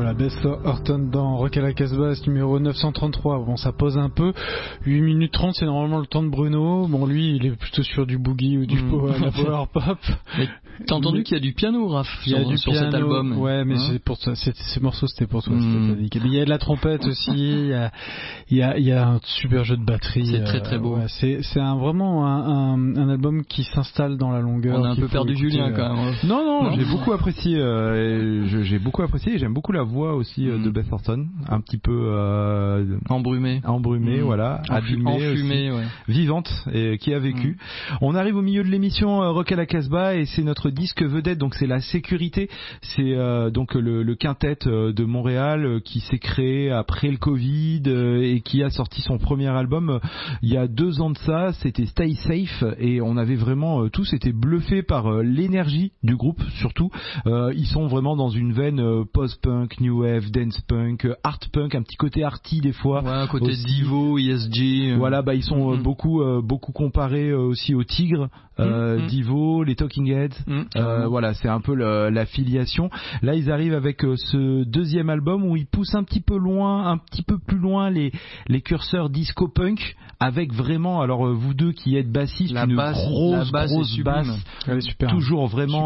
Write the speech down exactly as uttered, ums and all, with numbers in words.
Voilà, Bess Horton dans Rock à la Casbah, numéro neuf cent trente-trois. Bon, ça pose un peu. huit minutes trente, c'est normalement le temps de Bruno. Bon, lui, il est plutôt sur du boogie ou du mmh. power, la power pop. Mais t'as entendu mais... qu'il y a du piano, Raph, il y a sur, du sur piano, cet album. Ouais, mais hein c'est pour toi, c'est, ces morceaux, c'était pour toi. Mmh. C'était mais il y a de la trompette aussi. Il y a, il y a, il y a un super jeu de batterie. C'est très très beau. Euh, ouais, c'est, c'est un, vraiment un, un, un album qui s'installe dans la longueur. On a un peu perdu écouter, Julien euh... quand même. Non, non, non, j'ai beaucoup apprécié. Euh, je, j'ai beaucoup apprécié. Et j'aime beaucoup la voix aussi euh, de Beth Orton, un petit peu euh, embrumée, embrumée, mmh. voilà, abîmée, enfumée, ouais. vivante et qui a vécu. Mmh. On arrive au milieu de l'émission euh, Rock à la Casbah et c'est notre disque vedette, donc c'est la sécurité. C'est euh, donc le, le quintet euh, de Montréal euh, qui s'est créé après le Covid euh, et qui a sorti son premier album euh, il y a deux ans de ça. C'était Stay Safe et on avait vraiment euh, tous été bluffés par euh, l'énergie du groupe, surtout. Euh, ils sont vraiment dans une veine euh, post-punk, new wave, dance punk, euh, art punk, un petit côté arty des fois. Ouais, un côté aussi. Divo, E S G. Euh... Voilà, bah ils sont euh, mm-hmm. beaucoup euh, beaucoup comparés euh, aussi aux Tigres, euh, mm-hmm. Divo, les Talking Heads. Mm-hmm. Euh, voilà, c'est un peu le, la filiation. Là, ils arrivent avec euh, ce deuxième album où ils poussent un petit peu loin, un petit peu plus loin les les curseurs disco punk avec vraiment, alors euh, vous deux qui êtes bassistes, la une basse, grosse la basse grosse basse, elle est super, toujours vraiment